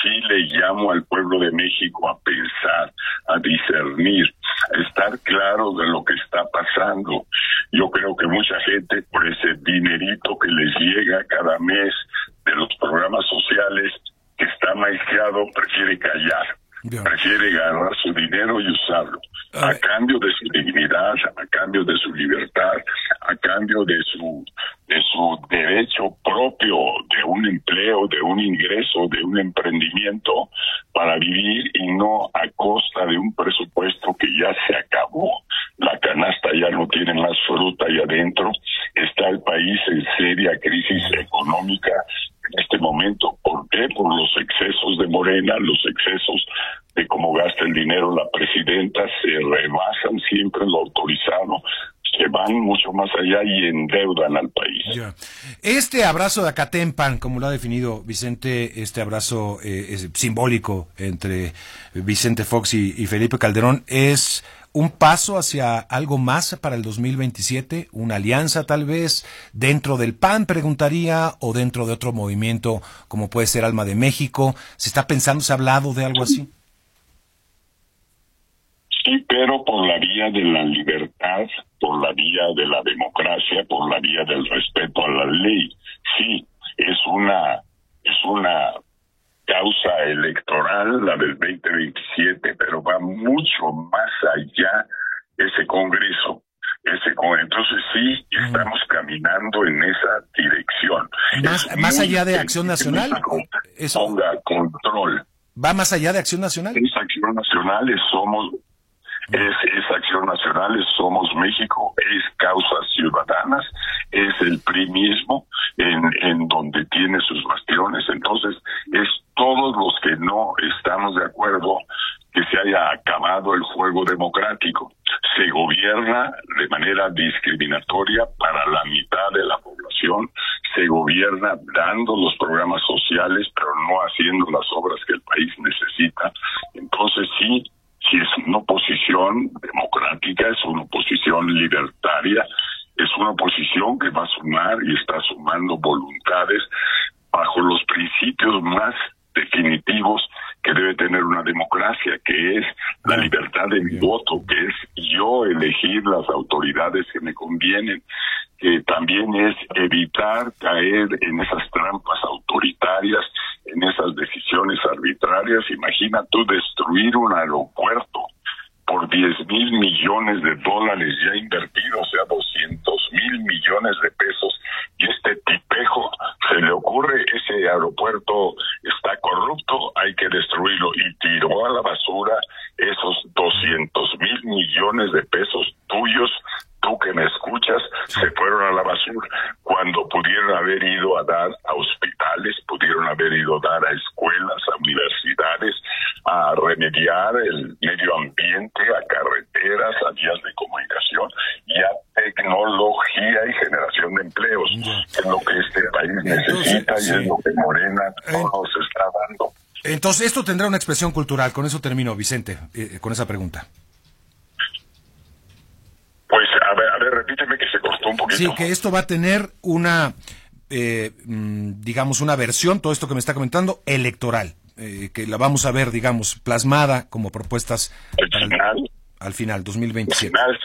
sí le llamo al pueblo de México a pensar, a discernir, a estar claro de lo que está pasando. Yo creo que mucha gente, por ese dinerito que les llega cada mes de los programas sociales, que está maiciado, prefiere callar. Bien. Prefiere ganar su dinero y usarlo, a cambio de su dignidad, a cambio de su libertad, a cambio de su derecho propio, de un empleo, de un ingreso, de un emprendimiento para vivir, y no a costa de un presupuesto que ya se acabó. La canasta ya no tiene más fruta ahí adentro. Está el país en seria crisis económica en este momento. ¿Por qué? Por los excesos de Morena, los excesos de cómo gasta el dinero la presidenta. Se rebasan siempre lo autorizado, se van mucho más allá y endeudan al país. Yeah. Este abrazo de Acatempan, como lo ha definido Vicente, este abrazo simbólico entre Vicente Fox y Felipe Calderón, ¿es un paso hacia algo más para el 2027? ¿Una alianza tal vez dentro del PAN, preguntaría, o dentro de otro movimiento como puede ser Alma de México? ¿Se está pensando, se ha hablado de algo así? Sí, pero por la vía de la libertad, por la vía de la democracia, por la vía del respeto a la ley. Sí, es una causa electoral, la del 2027, pero va mucho más allá ese Congreso. Entonces sí, estamos caminando en esa dirección. ¿Más allá de Acción Nacional? Ponga control. ¿Va más allá de Acción Nacional? Es Acción Nacional, es Acción Nacional, Somos México, es Causas Ciudadanas, es el PRI mismo, en donde tiene sus bastiones. Entonces, es todos los que no estamos de acuerdo que se haya acabado el juego democrático. Se gobierna de manera discriminatoria para la mitad de la población, se gobierna dando los programas sociales, pero no haciendo las obras que el país necesita. Entonces, sí es una oposición democrática, es una oposición libertaria, es una oposición que va a sumar y está sumando voluntades bajo los principios más definitivos que debe tener una democracia, que es la libertad de mi voto, que es yo elegir las autoridades que me convienen, que también es evitar caer en esas trampas autoritarias, en esas decisiones arbitrarias. Imagina tú destruir un aeropuerto por 10,000 millones de dólares ya invertidos, o sea, 200,000 millones de pesos, y este tipejo se le ocurre, ese aeropuerto está corrupto, hay que destruirlo, y tiró a la basura esos 200,000 millones de pesos tuyos. Tú que me escuchas, se fueron a la basura, cuando pudieron haber ido a dar a hospitales, pudieron haber ido a dar a escuelas, a universidades, a remediar el medio ambiente, a carreteras, a vías de comunicación y a tecnología y generación de empleos. Es lo que este país necesita y es lo que Morena nos está dando. Entonces, esto tendrá una expresión cultural. Con eso termino, Vicente, con esa pregunta. Pues, a ver, repíteme que se cortó un poquito. Sí, que esto va a tener una, digamos, una versión, todo esto que me está comentando, electoral, que la vamos a ver, digamos, plasmada como propuestas al final, 2027. Al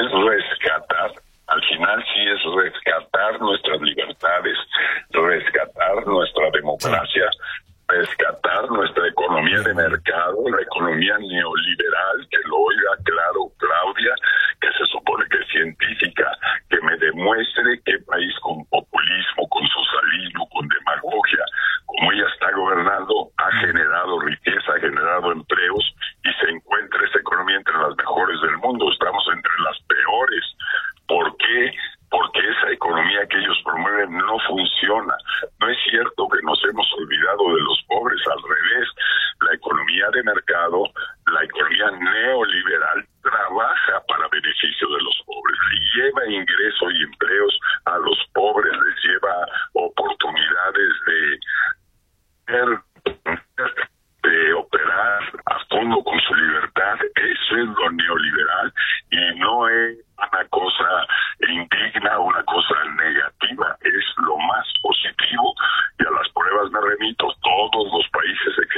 final sí es rescatar nuestras libertades, rescatar nuestra democracia, rescatar nuestra economía de mercado, la economía neoliberal, que lo oiga claro Claudia, que se supone que es científica, que me demuestre qué país con populismo, con socialismo, con demagogia, como ella está gobernando, ha generado riqueza, ha generado empleos y se encuentra esa economía entre las mejores del mundo. Estamos entre las peores. ¿Por qué? Porque esa economía que ellos promueven no funciona. No es cierto que nos hemos olvidado de los pobres, al revés. La economía de mercado, la economía neoliberal trabaja para beneficio de los pobres. Le lleva ingresos y empleos a los pobres, les lleva oportunidades de operar a fondo con su libertad. Eso es lo